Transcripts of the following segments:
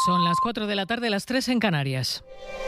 Son las 4 de la tarde, las 3 en Canarias.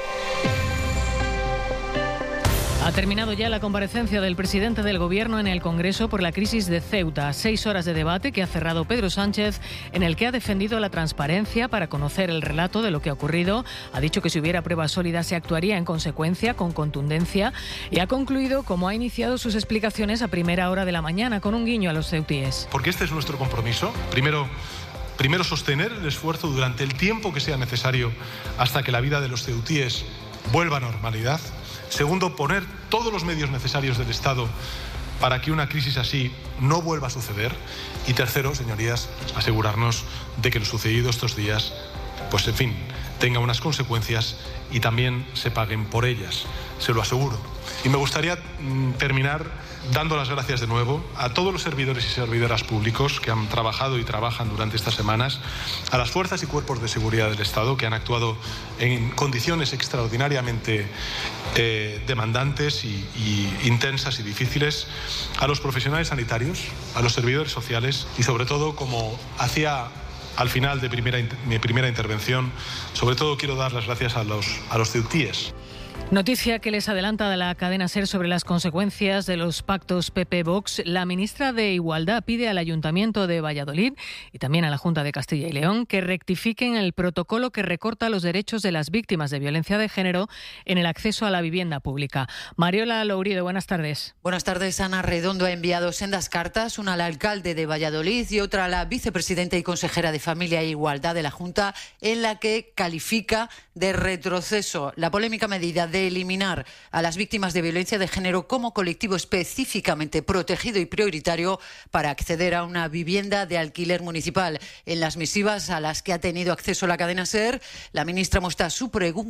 Ha terminado ya la comparecencia del presidente del Gobierno en el Congreso por la crisis de Ceuta. 6 horas de debate que ha cerrado Pedro Sánchez, en el que ha defendido la transparencia para conocer el relato de lo que ha ocurrido. Ha dicho que si hubiera pruebas sólidas se actuaría en consecuencia, con contundencia, y ha concluido cómo ha iniciado sus explicaciones a primera hora de la mañana, con un guiño a los ceutíes. Porque este es nuestro compromiso. Primero sostener el esfuerzo durante el tiempo que sea necesario hasta que la vida de los ceutíes vuelva a normalidad. Segundo, poner todos los medios necesarios del Estado para que una crisis así no vuelva a suceder. Y tercero, señorías, asegurarnos de que lo sucedido estos días, pues en fin, tenga unas consecuencias y también se paguen por ellas. Se lo aseguro. Y me gustaría terminar dando las gracias de nuevo a todos los servidores y servidoras públicos que han trabajado y trabajan durante estas semanas, a las fuerzas y cuerpos de seguridad del Estado que han actuado en condiciones extraordinariamente demandantes y intensas y difíciles, a los profesionales sanitarios, a los servidores sociales y sobre todo, como hacía al final de mi primera intervención, sobre todo quiero dar las gracias a los ceutíes. Noticia que les adelanta de la cadena SER sobre las consecuencias de los pactos PP-Vox. La ministra de Igualdad pide al Ayuntamiento de Valladolid y también a la Junta de Castilla y León que rectifiquen el protocolo que recorta los derechos de las víctimas de violencia de género en el acceso a la vivienda pública. Mariola Lourido, buenas tardes. Buenas tardes. Ana Redondo ha enviado sendas cartas, una al alcalde de Valladolid y otra a la vicepresidenta y consejera de Familia e Igualdad de la Junta, en la que califica de retroceso la polémica medida de eliminar a las víctimas de violencia de género como colectivo específicamente protegido y prioritario para acceder a una vivienda de alquiler municipal. En las misivas a las que ha tenido acceso la cadena SER, la ministra muestra su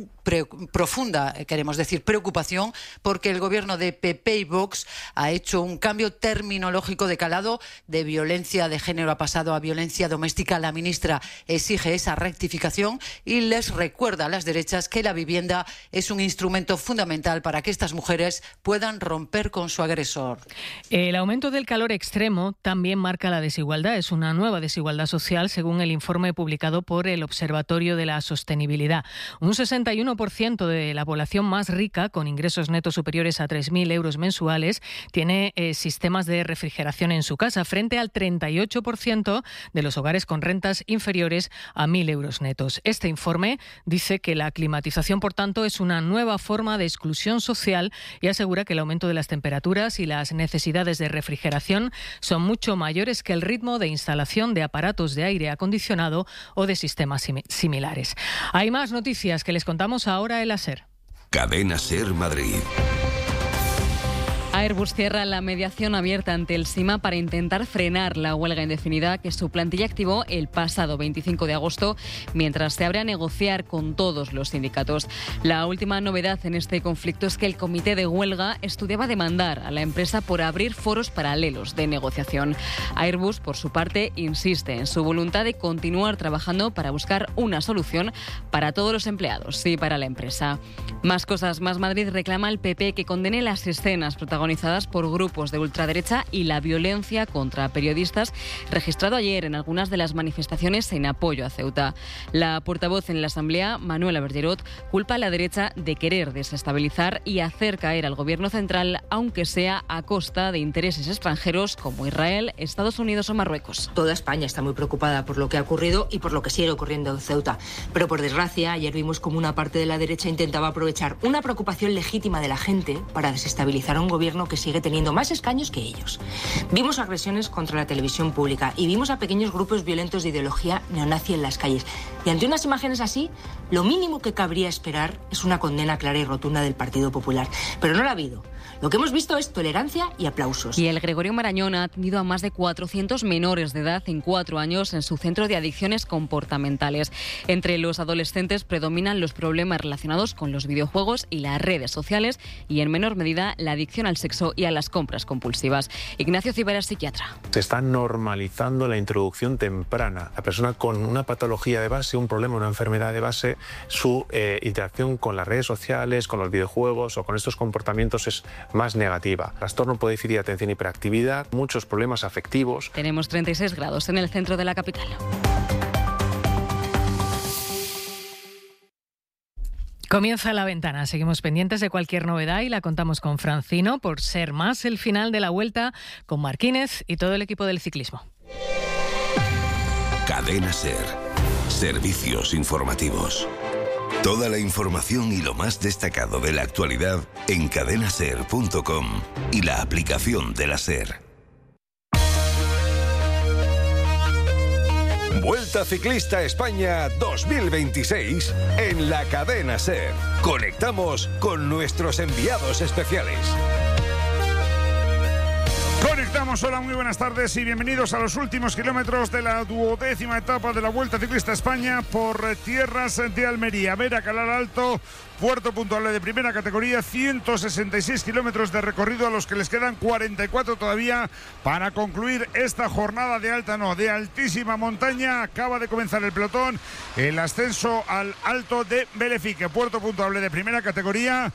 profunda, preocupación porque el gobierno de PP y Vox ha hecho un cambio terminológico de calado. De violencia de género ha pasado a violencia doméstica. La ministra exige esa rectificación y les recuerda a las derechas que la vivienda es un instrumento fundamental para que estas mujeres puedan romper con su agresor. El aumento del calor extremo también marca la desigualdad. Es una nueva desigualdad social, según el informe publicado por el Observatorio de la Sostenibilidad. Un 61% de la población más rica, con ingresos netos superiores a 3.000 euros mensuales, tiene sistemas de refrigeración en su casa, frente al 38% de los hogares con rentas inferiores a 1.000 euros netos. Este informe dice que la climatización, por tanto, es una nueva forma de exclusión social y asegura que el aumento de las temperaturas y las necesidades de refrigeración son mucho mayores que el ritmo de instalación de aparatos de aire acondicionado o de sistemas similares. Hay más noticias que les contamos ahora en la SER. Cadena SER Madrid. Airbus cierra la mediación abierta ante el SIMA para intentar frenar la huelga indefinida que su plantilla activó el pasado 25 de agosto, mientras se abre a negociar con todos los sindicatos. La última novedad en este conflicto es que el comité de huelga estudiaba demandar a la empresa por abrir foros paralelos de negociación. Airbus, por su parte, insiste en su voluntad de continuar trabajando para buscar una solución para todos los empleados y para la empresa. Más cosas, Más Madrid reclama al PP que condene las escenas protagonizadas por grupos de ultraderecha y la violencia contra periodistas registrado ayer en algunas de las manifestaciones en apoyo a Ceuta. La portavoz en la Asamblea, Manuela Bergerot, culpa a la derecha de querer desestabilizar y hacer caer al gobierno central, aunque sea a costa de intereses extranjeros como Israel, Estados Unidos o Marruecos. Toda España está muy preocupada por lo que ha ocurrido y por lo que sigue ocurriendo en Ceuta. Pero por desgracia, ayer vimos como una parte de la derecha intentaba aprovechar una preocupación legítima de la gente para desestabilizar a un gobierno que sigue teniendo más escaños que ellos. Vimos agresiones contra la televisión pública y vimos a pequeños grupos violentos de ideología neonazi en las calles. Y ante unas imágenes así, lo mínimo que cabría esperar es una condena clara y rotunda del Partido Popular. Pero no la ha habido. Lo que hemos visto es tolerancia y aplausos. Y el Gregorio Marañón ha atendido a más de 400 menores de edad en 4 años en su centro de adicciones comportamentales. Entre los adolescentes predominan los problemas relacionados con los videojuegos y las redes sociales y, en menor medida, la adicción al sexo y a las compras compulsivas. Ignacio Cibera, psiquiatra. Se está normalizando la introducción temprana. La persona con una patología de base, un problema, una enfermedad de base, su interacción con las redes sociales, con los videojuegos o con estos comportamientos es más negativa. Trastorno por déficit de atención y hiperactividad, muchos problemas afectivos. Tenemos 36 grados en el centro de la capital. Comienza la ventana, seguimos pendientes de cualquier novedad y la contamos con Francino por ser más el final de la Vuelta con Marquínez y todo el equipo del ciclismo. Cadena SER. Servicios informativos. Toda la información y lo más destacado de la actualidad en cadenaser.com y la aplicación de la SER. Vuelta Ciclista España 2026 en la cadena SER. Conectamos con nuestros enviados especiales. Conectamos, hola, muy buenas tardes y bienvenidos a los últimos kilómetros de la 12ª etapa de la Vuelta Ciclista España por tierras de Almería. Vera, Calar Alto, puerto puntuable de primera categoría, 166 kilómetros de recorrido a los que les quedan 44 todavía para concluir esta jornada de altísima montaña. Acaba de comenzar el pelotón, el ascenso al Alto de Belefique, puerto puntuable de primera categoría.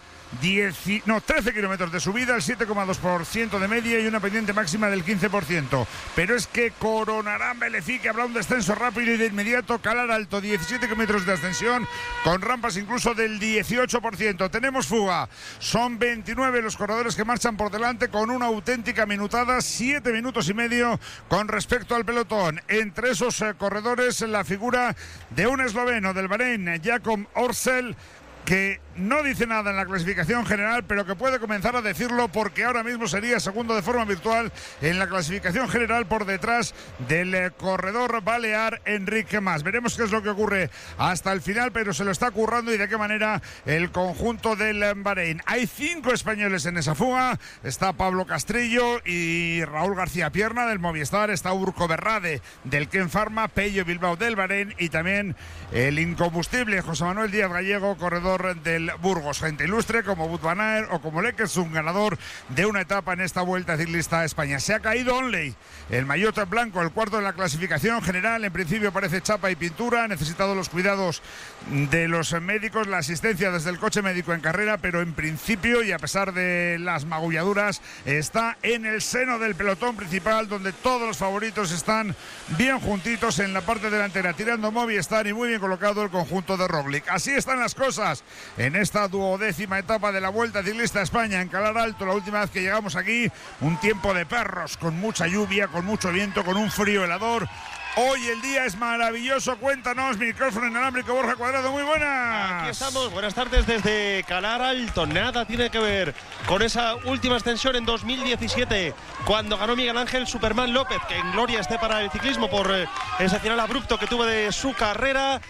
13 kilómetros de subida, el 7,2% de media y una pendiente máxima del 15%. Pero es que coronarán Belefique, habrá un descenso rápido y de inmediato. Calar Alto, 17 kilómetros de ascensión, con rampas incluso del 18%. Tenemos fuga, son 29 los corredores que marchan por delante con una auténtica minutada, 7 minutos y medio con respecto al pelotón. Entre esos corredores, la figura de un esloveno del Bahrein, Jakob Orsel, que no dice nada en la clasificación general, pero que puede comenzar a decirlo porque ahora mismo sería segundo de forma virtual en la clasificación general por detrás del corredor balear Enrique Mas. Veremos qué es lo que ocurre hasta el final, pero se lo está currando y de qué manera el conjunto del Bahrein. Hay 5 españoles en esa fuga, está Pablo Castrillo y Raúl García Pierna del Movistar, está Urco Berrade del Ken Pharma, Pello Bilbao del Bahrein y también el incombustible José Manuel Díaz Gallego, corredor del Burgos. Gente ilustre como Wout van Aert o como Lekkersund, ganador de una etapa en esta Vuelta Ciclista a España. Se ha caído Onley, el maillot blanco, el cuarto en la clasificación general. En principio parece chapa y pintura, ha necesitado los cuidados de los médicos, la asistencia desde el coche médico en carrera, pero en principio y a pesar de las magulladuras está en el seno del pelotón principal, donde todos los favoritos están bien juntitos en la parte delantera, tirando Movistar y muy bien colocado el conjunto de Roglic. Así están las cosas en esta 12ª etapa de la Vuelta Ciclista a España en Calar Alto. La última vez que llegamos aquí, un tiempo de perros, con mucha lluvia, con mucho viento, con un frío helador. Hoy el día es maravilloso, cuéntanos, micrófono inalámbrico, Borja Cuadrado, muy buenas. Aquí estamos, buenas tardes desde Calar Alto. Nada tiene que ver con esa última ascensión en 2017, cuando ganó Miguel Ángel Superman López, que en gloria esté para el ciclismo por ese final abrupto que tuvo de su carrera,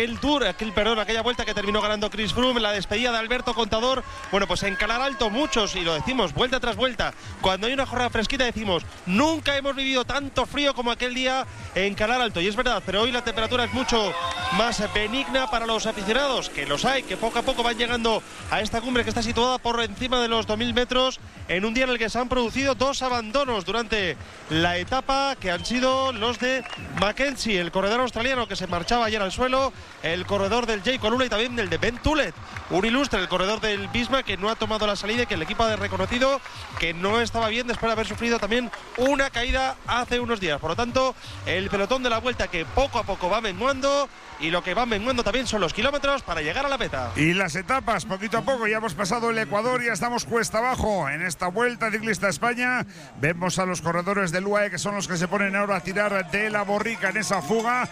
aquella vuelta que terminó ganando Chris Froome, la despedida de Alberto Contador. Bueno, pues en Calar Alto muchos, y lo decimos vuelta tras vuelta, cuando hay una jornada fresquita decimos, nunca hemos vivido tanto frío como aquel día en Calar Alto, y es verdad, pero hoy la temperatura es mucho más benigna para los aficionados, que los hay, que poco a poco van llegando a esta cumbre que está situada por encima de los 2000 metros, en un día en el que se han producido 2 abandonos durante la etapa, que han sido los de Mackenzie, el corredor australiano que se marchaba ayer al suelo, el corredor del Jay Colula y también del de Ben Tulet, un ilustre, el corredor del Bisma, que no ha tomado la salida y que el equipo ha reconocido que no estaba bien después de haber sufrido también una caída hace unos días. Por lo tanto, el pelotón de la Vuelta que poco a poco va menguando, y lo que va menguando también son los kilómetros para llegar a la meta. Y las etapas, poquito a poco, ya hemos pasado el Ecuador, ya estamos cuesta abajo en esta Vuelta Ciclista a España. Vemos a los corredores del UAE, que son los que se ponen ahora a tirar de la borrica en esa fuga.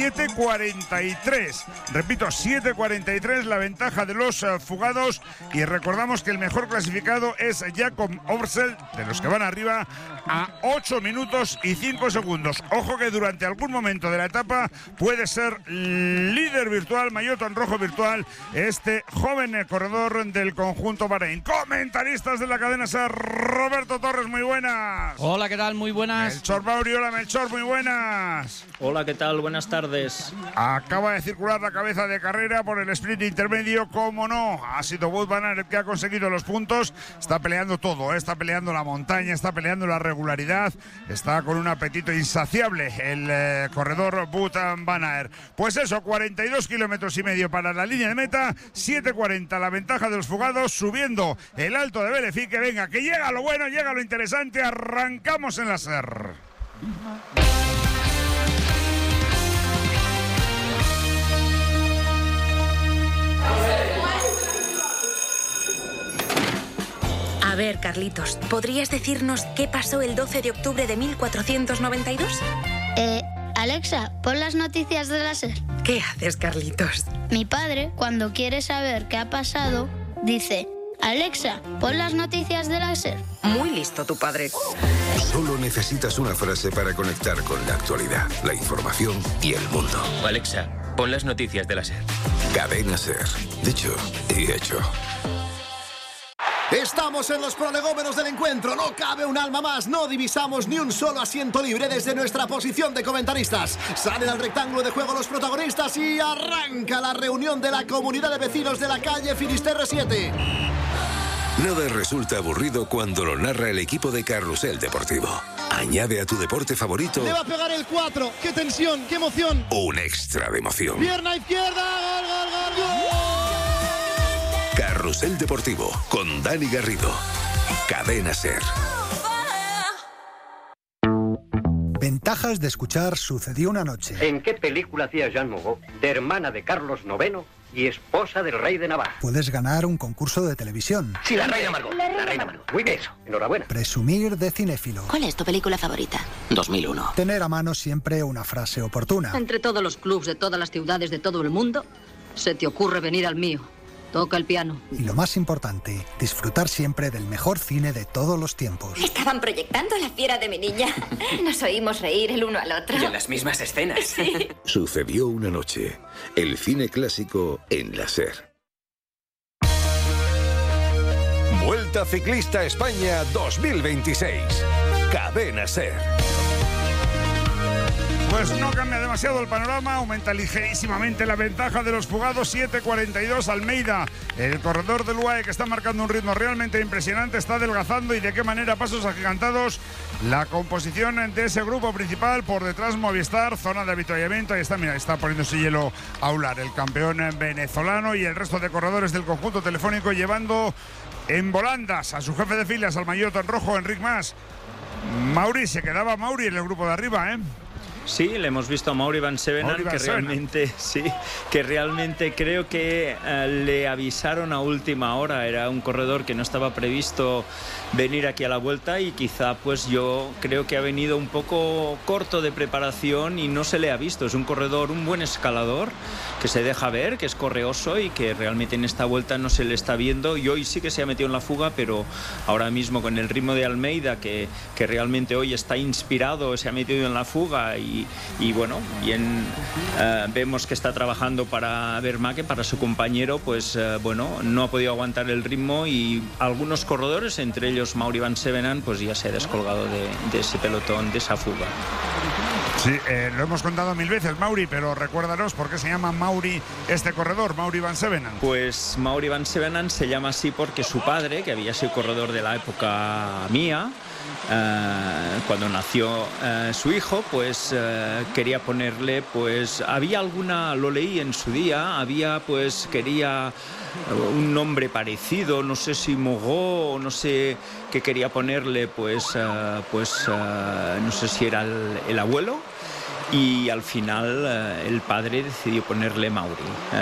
7.43, repito, 7.43 la ventaja de los fugados, y recordamos que el mejor clasificado es Jakob Orsel, de los que van arriba, a 8 minutos y 5 segundos. Ojo que durante algún momento de la etapa puede ser líder virtual, maillot en rojo virtual, este joven corredor del conjunto Bahrein. Comentaristas de la cadena SER, Roberto Torres, muy buenas. Hola, ¿qué tal? Muy buenas. Melchor Mauri, hola Melchor, muy buenas. Hola, ¿qué tal? Buenas tardes. Acaba de circular la cabeza de carrera por el sprint intermedio, como no, ha sido Wout van Aert el que ha conseguido los puntos. Está peleando todo, está peleando la montaña, está peleando la regularidad, está con un apetito insaciable el corredor Wout van Aert. Pues eso, 42 kilómetros y medio para la línea de meta, 7.40 la ventaja de los fugados, subiendo el Alto de Belefique. Venga, que llega lo bueno, llega lo interesante, arrancamos en la SER. ver, Carlitos, ¿podrías decirnos qué pasó el 12 de octubre de 1492? Alexa, pon las noticias de la SER. ¿Qué haces, Carlitos? Mi padre, cuando quiere saber qué ha pasado, dice: Alexa, pon las noticias de la SER. Muy listo tu padre. Solo necesitas una frase para conectar con la actualidad, la información y el mundo. Alexa, pon las noticias de la SER. Cadena SER. Dicho y hecho. Estamos en los prolegómenos del encuentro, no cabe un alma más, no divisamos ni un solo asiento libre desde nuestra posición de comentaristas. Salen al rectángulo de juego los protagonistas y arranca la reunión de la comunidad de vecinos de la calle Finisterre 7. Nada resulta aburrido cuando lo narra el equipo de Carrusel Deportivo. Añade a tu deporte favorito Le va a pegar el 4, qué tensión, qué emoción. un extra de emoción. Pierna izquierda, gol, gol, gol, gol. Carrusel Deportivo con Dani Garrido. Cadena SER. Ventajas de escuchar Sucedió una noche. ¿En qué película hacía Jean Moreau, de hermana de Carlos IX y esposa del rey de Navarra? Puedes ganar un concurso de televisión. Sí, la reina Margot. La reina Margot. Muy bien, eso. Enhorabuena. Presumir de cinéfilo. ¿Cuál es tu película favorita? 2001. Tener a mano siempre una frase oportuna. Entre todos los clubs de todas las ciudades de todo el mundo, se te ocurre venir al mío. Toca el piano. Y lo más importante, disfrutar siempre del mejor cine de todos los tiempos. Estaban proyectando La fiera de mi niña. Nos oímos reír el uno al otro. Y en las mismas escenas. Sí. Sucedió una noche. El cine clásico en la SER. Vuelta Ciclista España 2026. Cadena SER. Pues no cambia demasiado el panorama, aumenta ligerísimamente la ventaja de los fugados. 7:42 Almeida, el corredor del UAE, que está marcando un ritmo realmente impresionante, está adelgazando y de qué manera, pasos agigantados, la composición de ese grupo principal. Por detrás Movistar, zona de avituallamiento, ahí está, mira, está poniéndose hielo Aular, el campeón venezolano, y el resto de corredores del conjunto telefónico llevando en volandas a su jefe de filas, al maillot en rojo, Enric Mas. Mauri, se quedaba Mauri en el grupo de arriba, ¿eh? Sí, le hemos visto a Mauri Van Sevenan, que realmente creo que le avisaron a última hora. Era un corredor que no estaba previsto venir aquí a la Vuelta y quizá pues yo creo que ha venido un poco corto de preparación y no se le ha visto. Es un corredor, un buen escalador, que se deja ver, que es correoso y que realmente en esta Vuelta no se le está viendo. Y hoy sí que se ha metido en la fuga, pero ahora mismo con el ritmo de Almeida, que realmente hoy está inspirado, se ha metido en la fuga y bueno, bien, vemos que está trabajando para Vermaeke, para su compañero, pues bueno, no ha podido aguantar el ritmo y algunos corredores, entre ellos Mauri Van Sevenan, pues ya se ha descolgado de ese pelotón, de esa fuga. Sí, lo hemos contado 1000 veces, Mauri, pero recuérdanos por qué se llama Mauri este corredor, Mauri Van Sevenan. Pues Mauri Van Sevenan se llama así porque su padre, que había sido corredor de la época mía, cuando nació su hijo, pues quería ponerle, pues había alguna, lo leí en su día, había pues quería un nombre parecido, no sé si Mogó, no sé qué quería ponerle, pues no sé si era el abuelo. Y al final el padre decidió ponerle Mauri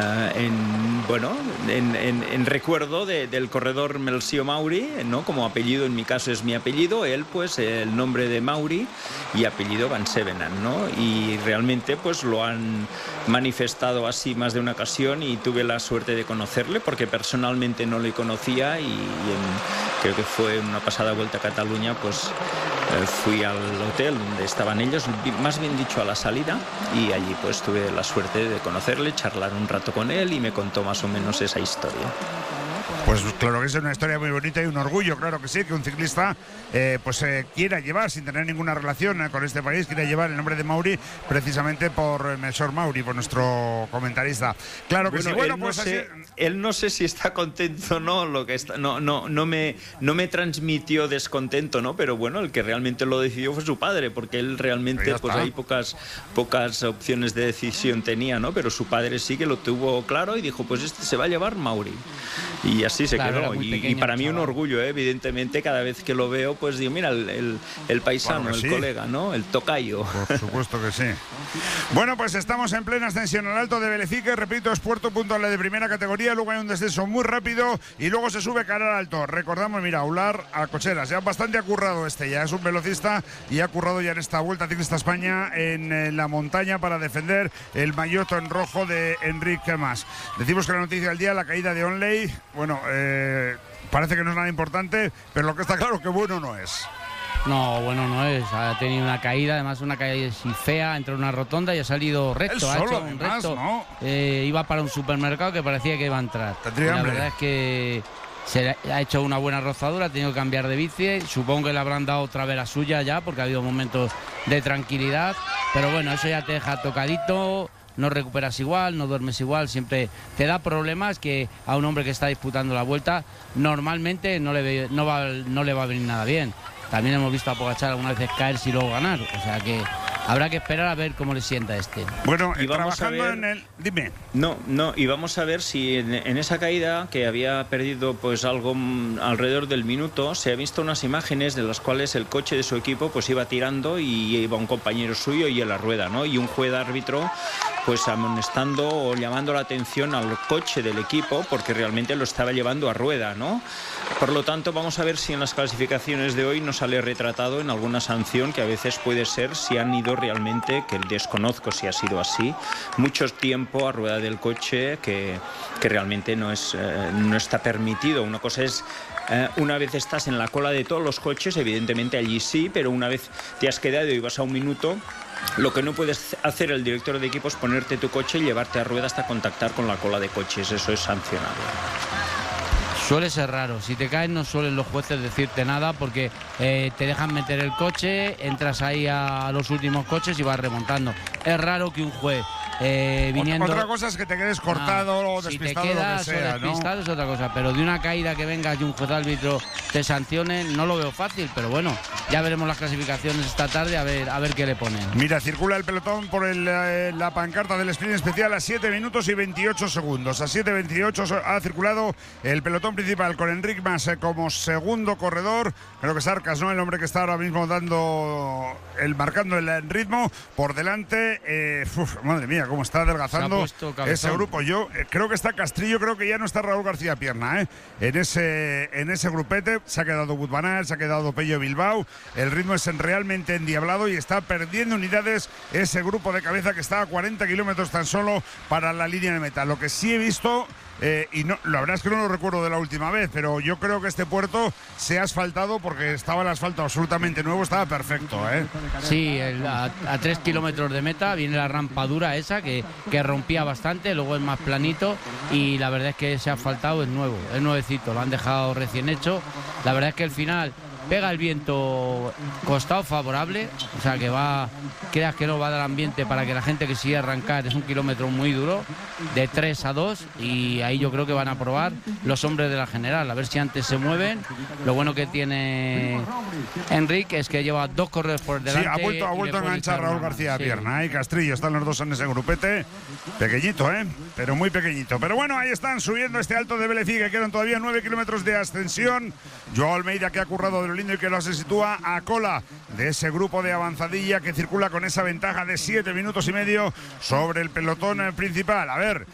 en recuerdo del corredor Melcio Mauri, ¿no? Como apellido, en mi caso es mi apellido, él pues el nombre de Mauri y apellido Van Sevenan, ¿no? Y realmente pues lo han manifestado así más de una ocasión y tuve la suerte de conocerle porque personalmente no le conocía y creo que fue en una pasada Vuelta a Cataluña, pues fui al hotel donde estaban ellos, más bien dicho a la salida, y allí pues tuve la suerte de conocerle, charlar un rato con él y me contó más o menos esa historia. Pues claro que es una historia muy bonita y un orgullo, claro que sí, que un ciclista quiera llevar, sin tener ninguna relación con este país, quiera llevar el nombre de Mauri precisamente por Melchor Mauri, por nuestro comentarista. Claro que sí. Bueno, pues él no sé si está contento o no, lo que está, no me transmitió descontento, ¿no? Pero bueno, el que realmente lo decidió fue su padre, porque él realmente pues hay pocas opciones de decisión tenía, ¿no? Pero su padre sí que lo tuvo claro y dijo, pues este se va a llevar Mauri. Y ya así se quedó. Y para mí un orgullo, evidentemente, cada vez que lo veo, pues digo, mira, el paisano, el colega, ¿no? El tocayo. Por supuesto que sí. Bueno, pues estamos en plena ascensión al Alto de Velecique, repito, es puerto puntual de primera categoría, luego hay un descenso muy rápido y luego se sube Calar Alto. Recordamos, mira, Aular a Cocheras, ya bastante ha currado ya es un velocista y ha currado ya en esta Vuelta Ciclista España en la montaña para defender el maillot en rojo de Enrique Mas. Decimos que la noticia del día, la caída de Onley, bueno, parece que no es nada importante, pero lo que está claro que bueno no es. No, bueno no es, ha tenido una caída, además una caída así fea, entró en una rotonda y ha salido recto, ha hecho un recto, ¿no? Iba para un supermercado que parecía que iba a entrar. La verdad es que se ha hecho una buena rozadura, ha tenido que cambiar de bici, supongo que le habrán dado otra vez la suya ya, porque ha habido momentos de tranquilidad, pero bueno, eso ya te deja tocadito, no recuperas igual, no duermes igual, siempre te da problemas que a un hombre que está disputando la Vuelta normalmente no le va a venir nada bien. También hemos visto a Pogačar algunas veces caerse y luego ganar, o sea que habrá que esperar a ver cómo le sienta este. Bueno, y trabajando en el... Dime. No, y vamos a ver si en esa caída, que había perdido pues algo alrededor del minuto, se ha visto unas imágenes de las cuales el coche de su equipo pues iba tirando y iba un compañero suyo y en la rueda, ¿no? Y un juez árbitro pues amonestando o llamando la atención al coche del equipo porque realmente lo estaba llevando a rueda, ¿no? Por lo tanto, vamos a ver si en las clasificaciones de hoy nos sale retratado en alguna sanción, que a veces puede ser si han ido realmente, que desconozco si ha sido así, mucho tiempo a rueda del coche que realmente no está permitido. Una cosa es una vez estás en la cola de todos los coches, evidentemente allí sí, pero una vez te has quedado y vas a un minuto, lo que no puedes hacer el director de equipo es ponerte tu coche y llevarte a rueda hasta contactar con la cola de coches. Eso es sancionable. Suele ser raro, si te caes no suelen los jueces decirte nada porque te dejan meter el coche, entras ahí a los últimos coches y vas remontando. Es raro que un juez viniendo... Otra cosa es que te quedes cortado o despistado, si te quedas lo que sea, o despistado, ¿no? Es otra cosa, pero de una caída que venga y un juez árbitro te sancione, no lo veo fácil, pero bueno, ya veremos las clasificaciones esta tarde a ver qué le ponen. Mira, circula el pelotón por la pancarta del sprint especial a 7 minutos y 28 segundos. A 7:28 ha circulado el pelotón principal con Enric Mas como segundo corredor. Creo que es Arcas, ¿no? El hombre que está ahora mismo marcando el ritmo. Por delante, madre mía, cómo está adelgazando ese grupo. Yo creo que está Castrillo, creo que ya no está Raúl García Pierna, en ese grupete. Se ha quedado Wout van Aert, se ha quedado Pello Bilbao. El ritmo es realmente endiablado y está perdiendo unidades ese grupo de cabeza que está a 40 kilómetros tan solo para la línea de meta. Lo que sí he visto, y no, la verdad es que no lo recuerdo de la última vez, pero yo creo que este puerto se ha asfaltado porque estaba el asfalto absolutamente nuevo, estaba perfecto, Sí, a 3 kilómetros de meta viene la rampa dura esa que rompía bastante, luego es más planito y la verdad es que ese asfaltado es nuevo, es nuevecito, lo han dejado recién hecho. La verdad es que el final pega el viento costado favorable, o sea que creas que no va a dar ambiente para que la gente que sigue arrancar. Es un kilómetro muy duro, de 3 a 2, y ahí yo creo que van a probar los hombres de la general, a ver si antes se mueven. Lo bueno que tiene Enric es que lleva 2 corredores por delante. Sí, ha vuelto a enganchar Raúl García Pierna y Castrillo, están los dos en ese grupete, pequeñito, pero muy pequeñito. Pero bueno, ahí están subiendo este Alto de Velecique, quedan todavía 9 kilómetros de ascensión. Joao Almeida, que ha currado de lo lindo y que lo se sitúa a cola de ese grupo de avanzadilla que circula con esa ventaja de 7 minutos y medio sobre el pelotón principal. A ver,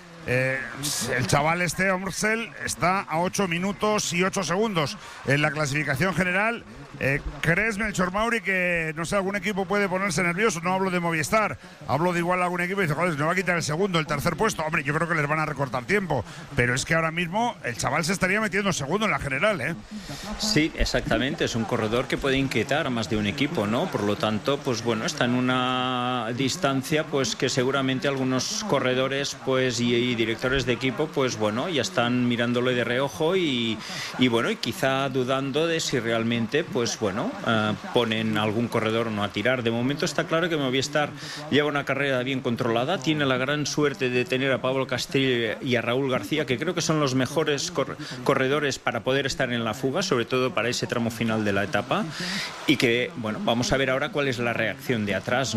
el chaval Omrsel está a 8 minutos y 8 segundos en la clasificación general. ¿Crees, Melchor Mauri, que no sé, algún equipo puede ponerse nervioso? No hablo de Movistar, hablo de igual algún equipo y dice, joder, no va a quitar el segundo, el tercer puesto. Hombre, yo creo que les van a recortar tiempo, pero es que ahora mismo el chaval se estaría metiendo segundo en la general, Sí, exactamente, es un corredor que puede inquietar a más de un equipo, ¿no? Por lo tanto, pues bueno, está en una distancia pues que seguramente algunos corredores pues y directores de equipo pues bueno, ya están mirándolo de reojo y bueno, y quizá dudando de si realmente pues bueno, ponen algún corredor o no a tirar. De momento está claro que Movistar lleva una carrera bien controlada, tiene la gran suerte de tener a Pablo Castrillo y a Raúl García, que creo que son los mejores corredores para poder estar en la fuga, sobre todo para ese tramo final de la etapa, y que bueno, vamos a ver ahora cuál es la reacción de atrás.